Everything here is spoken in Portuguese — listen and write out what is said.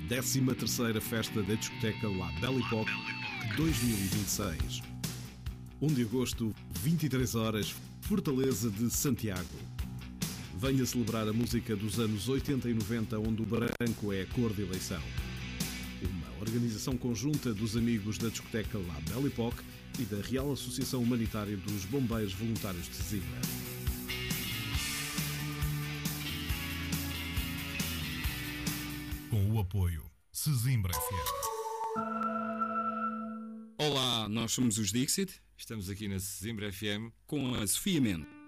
13ª Festa da Discoteca La Belle Époque 2026. 1 de agosto, 23 horas, Fortaleza de Santiago. Venha celebrar a música dos anos 80 e 90, onde o branco é a cor de eleição. Uma organização conjunta dos amigos da discoteca La Belle Époque e da Real Associação Humanitária dos Bombeiros Voluntários de Sesimbra. Com o apoio Sesimbra FM. Olá, nós somos os Dixit. Estamos aqui na Sesimbra FM com a Sofia Mendes.